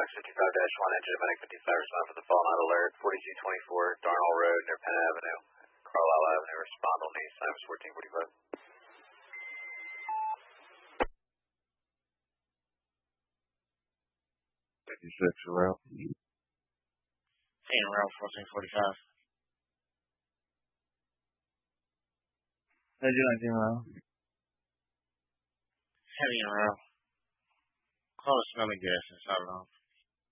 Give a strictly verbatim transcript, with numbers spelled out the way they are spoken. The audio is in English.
Fox fifty-five dash one, engine medic fifty-five, respond for the fall not alert, forty-two twenty-four, Darnell Road, near Penn Avenue, Carlisle Avenue, respond on these times, fourteen forty-five. fifty-six around. Ten around fourteen forty-five. Heavy nineteen around. Heavy around. Close smelling gas inside of them.